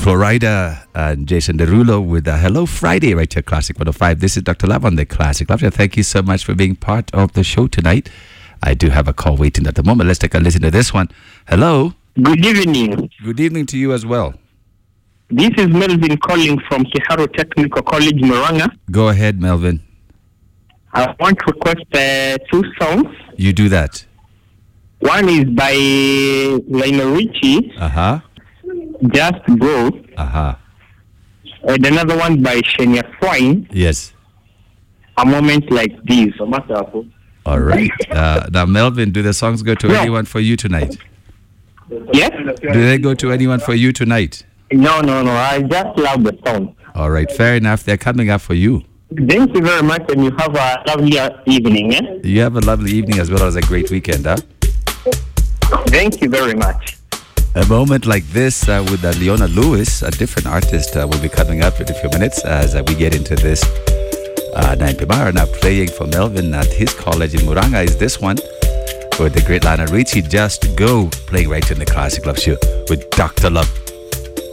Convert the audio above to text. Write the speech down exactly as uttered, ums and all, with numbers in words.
Florida and Jason Derulo with uh, Hello Friday right here, Classic one oh five. This is Doctor Love on the Classic Love Show. Thank you so much for being part of the show tonight. I do have a call waiting at the moment. Let's take a listen to this one. Hello. Good evening. Good evening to you as well. This is Melvin calling from Kiharu Technical College, Muranga. Go ahead, Melvin. I want to request uh, two songs. You do that. One is by Lionel Richie. Uh-huh. Just Go. Uh-huh. And another one by Shania Twain. Yes. A Moment Like This. All right. Uh, now, Melvin, do the songs go to No. anyone for you tonight? Yes? Do they go to anyone for you tonight? No, no, no. I just love the song. All right. Fair enough. They're coming up for you. Thank you very much, and you have a lovely uh, evening. Eh? You have a lovely evening as well as a great weekend, huh? Thank you very much. A moment like this uh, with uh, Leona Lewis, a different artist, uh, will be coming up in a few minutes as uh, we get into this. Uh, nine p m hour. Now playing for Melvin at his college in Muranga is this one with the great Lionel Richie, Just Go, playing right in the Classic Love Show with Doctor Love.